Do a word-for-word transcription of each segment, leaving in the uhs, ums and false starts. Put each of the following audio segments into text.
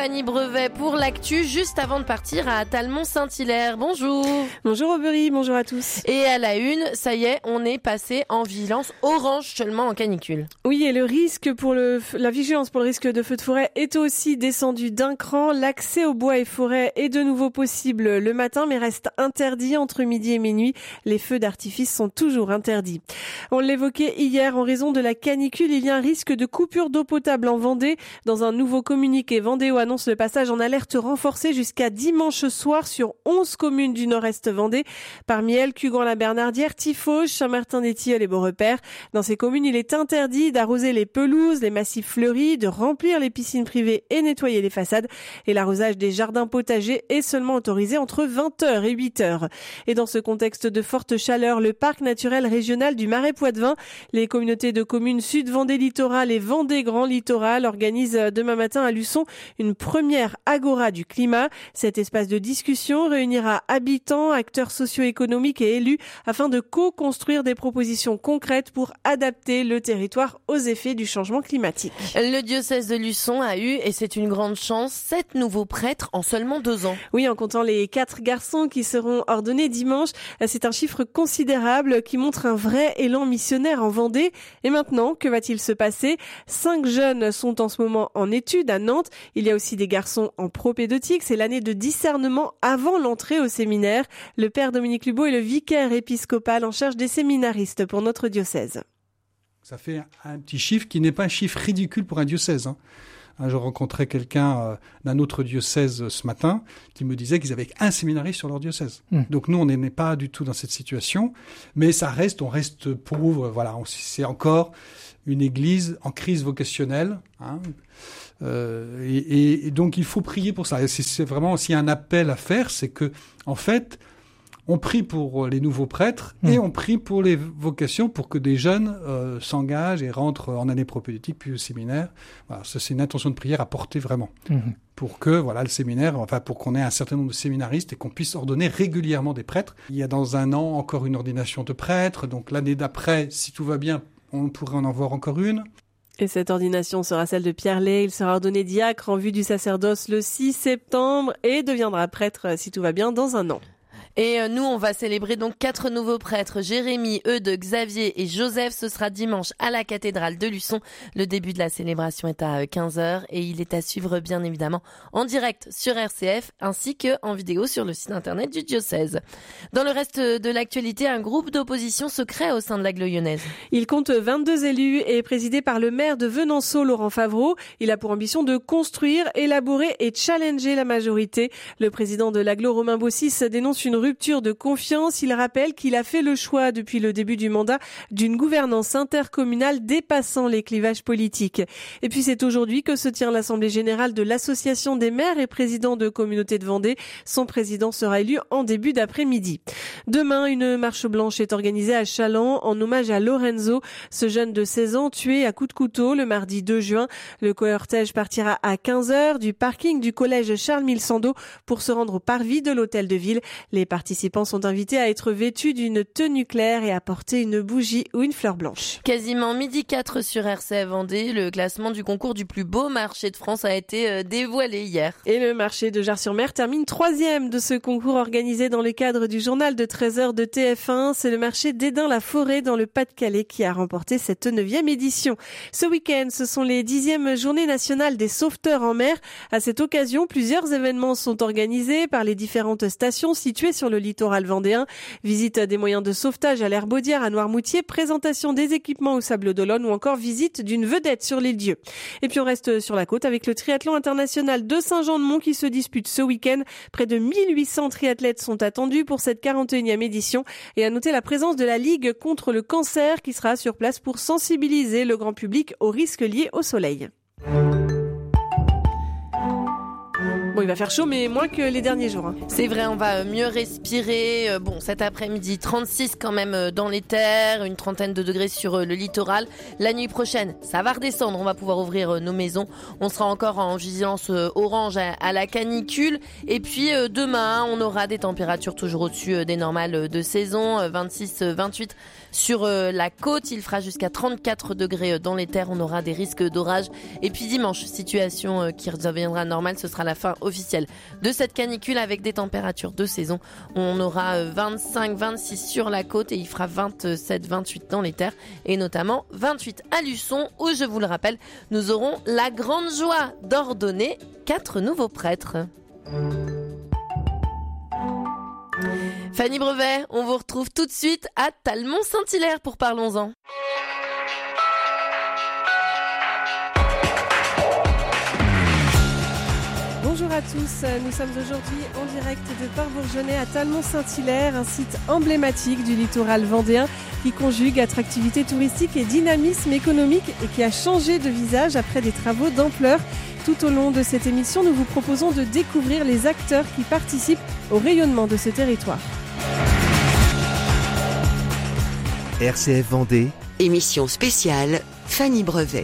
Fanny Brevet pour l'actu, juste avant de partir à Talmont-Saint-Hilaire. Bonjour. Bonjour Aubery, bonjour à tous. Et à la une, ça y est, on est passé en vigilance orange seulement en canicule. Oui, et le risque pour le, la vigilance pour le risque de feu de forêt est aussi descendu d'un cran. L'accès aux bois et forêts est de nouveau possible le matin, mais reste interdit entre midi et minuit. Les feux d'artifice sont toujours interdits. On l'évoquait hier, en raison de la canicule, il y a un risque de coupure d'eau potable en Vendée. Dans un nouveau communiqué, Vendéo annonce le passage en alerte renforcée jusqu'à dimanche soir sur onze communes du nord-est Vendée. Parmi elles, Cugand-la-Bernardière, Tifauge, Saint-Martin-des-Tilleuls et Beaurepaire. Dans ces communes, il est interdit d'arroser les pelouses, les massifs fleuris, de remplir les piscines privées et nettoyer les façades. Et l'arrosage des jardins potagers est seulement autorisé entre vingt heures et huit heures. Et dans ce contexte de forte chaleur, le parc naturel régional du Marais-Poitevin, les communautés de communes Sud-Vendée Littoral et Vendée Grand Littoral organisent demain matin à Luçon une première agora du climat. Cet espace de discussion réunira habitants, acteurs socio-économiques et élus afin de co-construire des propositions concrètes pour adapter le territoire aux effets du changement climatique. Le diocèse de Luçon a eu, et c'est une grande chance, sept nouveaux prêtres en seulement deux ans. Oui, en comptant les quatre garçons qui seront ordonnés dimanche, c'est un chiffre considérable qui montre un vrai élan missionnaire en Vendée. Et maintenant, que va-t-il se passer ? Cinq jeunes sont en ce moment en études à Nantes. Il y a aussi des garçons en propédeutique. C'est l'année de discernement avant l'entrée au séminaire. Le père Dominique Lubot est le vicaire épiscopal en charge des séminaristes pour notre diocèse. Ça fait un petit chiffre qui n'est pas un chiffre ridicule pour un diocèse. Hein. Je rencontrais quelqu'un euh, d'un autre diocèse ce matin qui me disait qu'ils avaient un séminariste sur leur diocèse. Mmh. Donc nous, on n'est pas du tout dans cette situation. Mais ça reste, on reste pauvre. Voilà, on, c'est encore une église en crise vocationnelle. Hein. Euh, et, et donc il faut prier pour ça. Et c'est, c'est vraiment aussi un appel à faire, c'est que en fait, on prie pour les nouveaux prêtres mmh. et on prie pour les vocations pour que des jeunes euh, s'engagent et rentrent en année propédeutique puis au séminaire. Voilà, ça, c'est une intention de prière à porter vraiment mmh. pour que voilà le séminaire, enfin pour qu'on ait un certain nombre de séminaristes et qu'on puisse ordonner régulièrement des prêtres. Il y a dans un an encore une ordination de prêtres, donc l'année d'après, si tout va bien, on pourrait en avoir encore une. Et cette ordination sera celle de Pierre Lay. Il sera ordonné diacre en vue du sacerdoce le six septembre et deviendra prêtre, si tout va bien, dans un an. Et nous, on va célébrer donc quatre nouveaux prêtres, Jérémy, Eudes, Xavier et Joseph. Ce sera dimanche à la cathédrale de Luçon. Le début de la célébration est à quinze heures et il est à suivre bien évidemment en direct sur R C F ainsi qu'en vidéo sur le site internet du diocèse. Dans le reste de l'actualité, un groupe d'opposition se crée au sein de l'agglo lyonnaise. Il compte vingt-deux élus et est présidé par le maire de Venanceau, Laurent Favreau. Il a pour ambition de construire, élaborer et challenger la majorité. Le président de l'agglo, Romain Bossis, dénonce une rupture de confiance. Il rappelle qu'il a fait le choix depuis le début du mandat d'une gouvernance intercommunale dépassant les clivages politiques. Et puis c'est aujourd'hui que se tient l'Assemblée générale de l'Association des maires et présidents de communautés de Vendée. Son président sera élu en début d'après-midi. Demain, une marche blanche est organisée à Chaland en hommage à Lorenzo, ce jeune de seize ans tué à coups de couteau le mardi deux juin. Le cortège partira à quinze heures du parking du collège Charles-Mille Sandeau pour se rendre au parvis de l'hôtel de ville. Les participants sont invités à être vêtus d'une tenue claire et à porter une bougie ou une fleur blanche. Quasiment midi quatre sur R C F Vendée, le classement du concours du plus beau marché de France a été dévoilé hier. Et le marché de Jars-sur-Mer termine troisième de ce concours organisé dans le cadre du journal de treize heures de T F un. C'est le marché d'Edin-la-Forêt dans le Pas-de-Calais qui a remporté cette neuvième édition. Ce week-end, ce sont les dixièmes journées nationales des sauveteurs en mer. À cette occasion, plusieurs événements sont organisés par les différentes stations situées sur le littoral vendéen. Visite des moyens de sauvetage à l'Herbaudière à Noirmoutier, présentation des équipements au Sable d'Olonne ou encore visite d'une vedette sur les lieux. Et puis on reste sur la côte avec le triathlon international de Saint-Jean-de-Mont qui se dispute ce week-end. Près de mille huit cents triathlètes sont attendus pour cette quarante et unième édition et à noter la présence de la Ligue contre le cancer qui sera sur place pour sensibiliser le grand public aux risques liés au soleil. Bon, il va faire chaud, mais moins que les derniers jours. Hein. C'est vrai, on va mieux respirer. Bon, cet après-midi, trente-six quand même dans les terres, une trentaine de degrés sur le littoral. La nuit prochaine, ça va redescendre, on va pouvoir ouvrir nos maisons. On sera encore en vigilance orange à la canicule. Et puis demain, on aura des températures toujours au-dessus des normales de saison, vingt-six vingt-huit sur la côte. Il fera jusqu'à trente-quatre degrés dans les terres, on aura des risques d'orage. Et puis dimanche, situation qui redeviendra normale, ce sera la fin officielle de cette canicule avec des températures de saison. On aura vingt-cinq vingt-six sur la côte et il fera vingt-sept vingt-huit dans les terres et notamment vingt-huit à Luçon où, je vous le rappelle, nous aurons la grande joie d'ordonner quatre nouveaux prêtres. Fanny Brevet, on vous retrouve tout de suite à Talmont-Saint-Hilaire pour Parlons-en. Bonjour à tous, nous sommes aujourd'hui en direct de Port-Bourgeonnais à Talmont-Saint-Hilaire, un site emblématique du littoral vendéen qui conjugue attractivité touristique et dynamisme économique et qui a changé de visage après des travaux d'ampleur. Tout au long de cette émission, nous vous proposons de découvrir les acteurs qui participent au rayonnement de ce territoire. R C F Vendée, émission spéciale Fanny Brevet.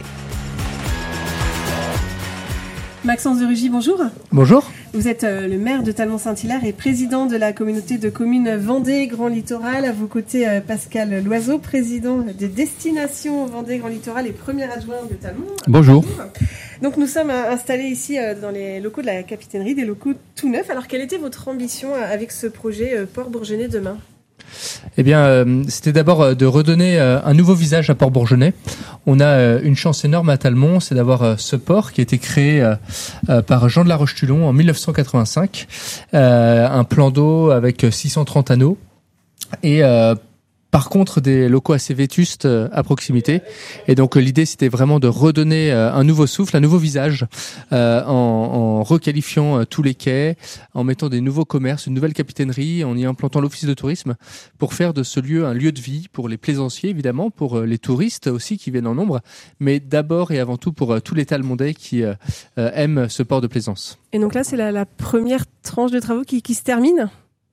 Maxence de Rugy, bonjour. Bonjour. Vous êtes euh, le maire de Talmont-Saint-Hilaire et président de la communauté de communes Vendée Grand Littoral. À vos côtés, euh, Pascal Loiseau, président des destinations Vendée Grand Littoral et premier adjoint de Talmont. Bonjour. Bonjour. Donc nous sommes euh, installés ici euh, dans les locaux de la capitainerie, des locaux tout neufs. Alors quelle était votre ambition euh, avec ce projet euh, Port-Bourgeonnais demain ? Eh bien, euh, c'était d'abord euh, de redonner euh, un nouveau visage à Port-Bourgeonnais. On a euh, une chance énorme à Talmont, c'est d'avoir euh, ce port qui a été créé euh, euh, par Jean de la Roche-Tulon en mille neuf cent quatre-vingt-cinq. Euh, un plan d'eau avec six cent trente anneaux et euh, par contre des locaux assez vétustes euh, à proximité. Et donc euh, l'idée c'était vraiment de redonner euh, un nouveau souffle, un nouveau visage euh, en, en requalifiant euh, tous les quais, en mettant des nouveaux commerces, une nouvelle capitainerie, en y implantant l'office de tourisme pour faire de ce lieu un lieu de vie pour les plaisanciers évidemment, pour euh, les touristes aussi qui viennent en nombre, mais d'abord et avant tout pour euh, tous les Talmondais qui euh, euh, aiment ce port de plaisance. Et donc là c'est la, la première tranche de travaux qui, qui se termine ?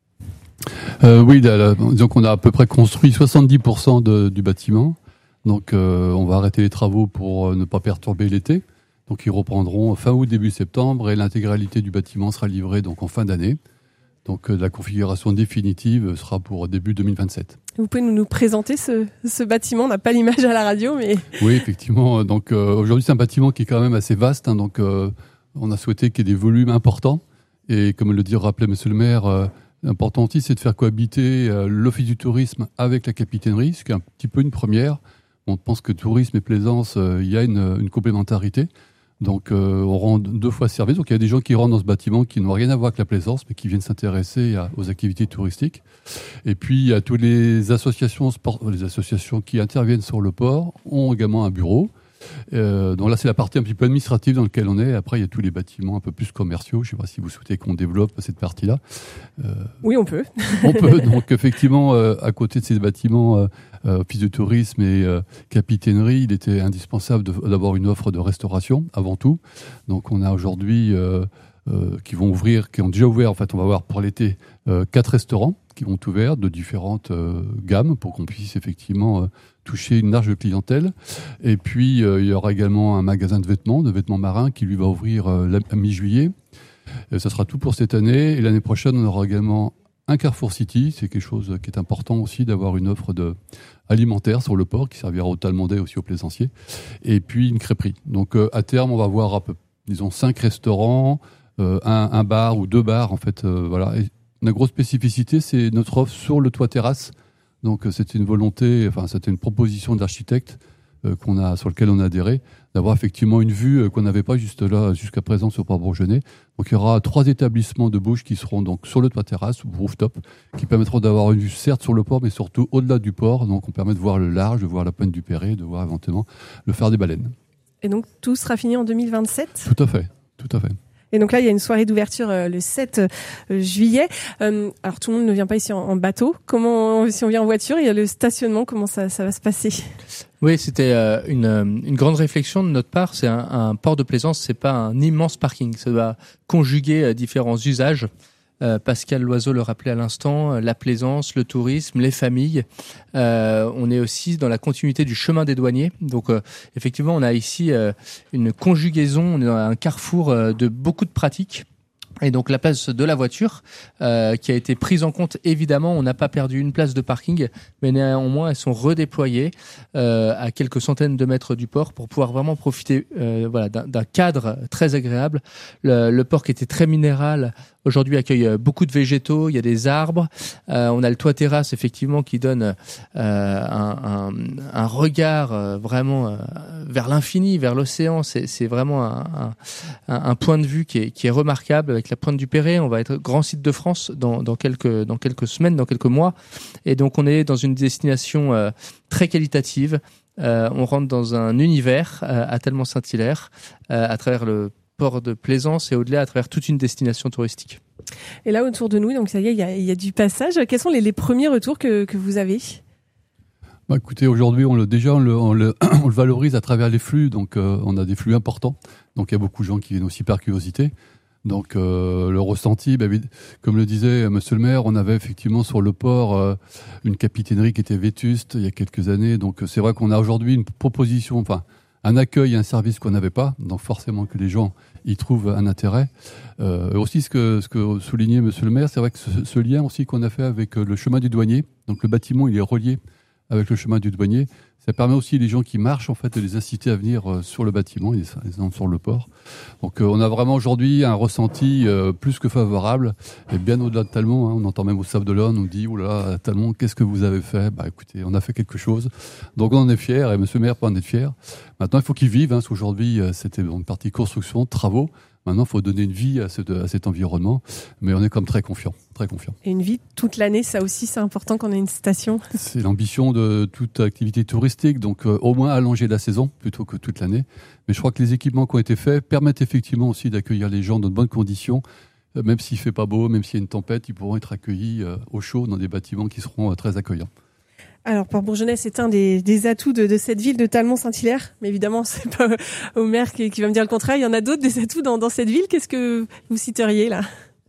Euh, oui, disons qu'on a à peu près construit soixante-dix pour cent de, du bâtiment. Donc euh, on va arrêter les travaux pour euh, ne pas perturber l'été. Donc ils reprendront fin août, début septembre et l'intégralité du bâtiment sera livrée donc en fin d'année. Donc euh, la configuration définitive sera pour début deux mille vingt-sept. Vous pouvez nous, nous présenter ce, ce bâtiment ? On n'a pas l'image à la radio, mais... Oui, effectivement. Donc euh, aujourd'hui c'est un bâtiment qui est quand même assez vaste. Hein, donc euh, on a souhaité qu'il y ait des volumes importants. Et comme le dit, rappelait Monsieur le maire... Euh, L'important aussi, c'est de faire cohabiter euh, l'office du tourisme avec la capitainerie, ce qui est un petit peu une première. On pense que tourisme et plaisance, il euh, y a une, une complémentarité. Donc, euh, on rend deux fois service. Donc, il y a des gens qui rentrent dans ce bâtiment qui n'ont rien à voir avec la plaisance, mais qui viennent s'intéresser à, aux activités touristiques. Et puis, il y a toutes les associations, sport, les associations qui interviennent sur le port ont également un bureau. Euh, donc là, c'est la partie un petit peu administrative dans laquelle on est. Après, il y a tous les bâtiments un peu plus commerciaux. Je ne sais pas si vous souhaitez qu'on développe cette partie-là. Euh, oui, on peut. On peut. Donc, effectivement, euh, à côté de ces bâtiments, euh, euh, office de tourisme et euh, capitainerie, il était indispensable de, d'avoir une offre de restauration avant tout. Donc, on a aujourd'hui euh, euh, qui vont ouvrir, qui ont déjà ouvert. En fait, on va avoir pour l'été euh, quatre restaurants qui vont ouvrir de différentes euh, gammes pour qu'on puisse effectivement euh, toucher une large clientèle. Et puis, euh, il y aura également un magasin de vêtements, de vêtements marins, qui lui va ouvrir euh, à mi-juillet. Et ça sera tout pour cette année. Et l'année prochaine, on aura également un Carrefour City. C'est quelque chose qui est important aussi, d'avoir une offre de alimentaire sur le port, qui servira aux Talmondais et aussi aux plaisanciers. Et puis, une crêperie. Donc, euh, à terme, on va avoir, à peu, disons, cinq restaurants, euh, un, un bar ou deux bars, en fait. Euh, voilà. Et la grosse spécificité, c'est notre offre sur le toit terrasse. Donc c'était une volonté, enfin c'était une proposition d'architecte euh, qu'on a, sur lequel on a adhéré, d'avoir effectivement une vue euh, qu'on n'avait pas juste là jusqu'à présent sur Port-Bourgeonnais. Donc il y aura trois établissements de bouche qui seront donc sur le toit terrasse ou rooftop, qui permettront d'avoir une vue certes sur le port, mais surtout au-delà du port. Donc on permet de voir le large, de voir la pointe du Perret, de voir éventuellement le phare des baleines. Et donc tout sera fini en deux mille vingt-sept ? Tout à fait, tout à fait. Et donc là, il y a une soirée d'ouverture euh, le sept juillet. Euh, alors tout le monde ne vient pas ici en, en bateau. Comment, si on vient en voiture, il y a le stationnement. Comment ça, ça va se passer? Oui, c'était euh, une, une grande réflexion de notre part. C'est un, un port de plaisance, c'est pas un immense parking. Ça doit conjuguer euh, différents usages. Euh, Pascal Loiseau le rappelait à l'instant, euh, la plaisance, le tourisme, les familles. Euh, on est aussi dans la continuité du chemin des douaniers. Donc euh, effectivement, on a ici euh, une conjugaison, on est dans un carrefour euh, de beaucoup de pratiques. Et donc la place de la voiture euh, qui a été prise en compte, évidemment, on n'a pas perdu une place de parking, mais néanmoins elles sont redéployées euh, à quelques centaines de mètres du port pour pouvoir vraiment profiter euh, voilà, d'un, d'un cadre très agréable. Le, le port qui était très minéral, aujourd'hui accueille beaucoup de végétaux, il y a des arbres, euh, on a le toit terrasse effectivement qui donne euh, un, un, un regard euh, vraiment euh, vers l'infini, vers l'océan. C'est, c'est vraiment un, un, un point de vue qui est, qui est remarquable avec la Pointe du Perret. On va être grand site de France dans, dans quelques dans quelques semaines, dans quelques mois, et donc on est dans une destination euh, très qualitative. Euh, on rentre dans un univers euh, à tellement Saint-Hilaire euh, à travers le port de Plaisance et au-delà à travers toute une destination touristique. Et là autour de nous, donc ça y est, il y a, il y a du passage. Quels sont les, les premiers retours que, que vous avez? Bah, écoutez, aujourd'hui, on le déjà on le, on le, on le valorise à travers les flux. Donc, euh, on a des flux importants. Donc, il y a beaucoup de gens qui viennent aussi par curiosité. Donc euh, le ressenti, bah, comme le disait Monsieur le maire, on avait effectivement sur le port euh, une capitainerie qui était vétuste il y a quelques années. Donc c'est vrai qu'on a aujourd'hui une proposition, enfin un accueil et un service qu'on n'avait pas. Donc forcément que les gens y trouvent un intérêt. Euh, aussi ce que, ce que soulignait Monsieur le maire, c'est vrai que ce, ce lien aussi qu'on a fait avec le chemin du douanier. Donc le bâtiment, il est relié avec le chemin du douanier. Ça permet aussi les gens qui marchent en fait de les inciter à venir euh, sur le bâtiment, ils sont sur le port. Donc euh, on a vraiment aujourd'hui un ressenti euh, plus que favorable et bien au-delà de Talmont. Hein, on entend même au Sable d'Olonne, on dit oh là là, Talmont, qu'est-ce que vous avez fait? Bah écoutez, on a fait quelque chose. Donc on en est fiers et Monsieur le maire peut en être fier. Maintenant il faut qu'ils vivent. Hein, parce qu'aujourd'hui euh, c'était une partie construction, travaux. Maintenant, il faut donner une vie à, ce, à cet environnement, mais on est comme très confiant, très confiant. Et une vie toute l'année, ça aussi, c'est important qu'on ait une station. C'est l'ambition de toute activité touristique, donc euh, au moins allonger la saison plutôt que toute l'année. Mais je crois que les équipements qui ont été faits permettent effectivement aussi d'accueillir les gens dans de bonnes conditions. Euh, même s'il fait pas beau, même s'il y a une tempête, ils pourront être accueillis euh, au chaud dans des bâtiments qui seront euh, très accueillants. Alors, Port-Bourgenais, c'est un des, des atouts de, de cette ville de Talmont-Saint-Hilaire. Mais évidemment, c'est pas au maire qui, qui va me dire le contraire. Il y en a d'autres des atouts dans, dans cette ville. Qu'est-ce que vous citeriez là ?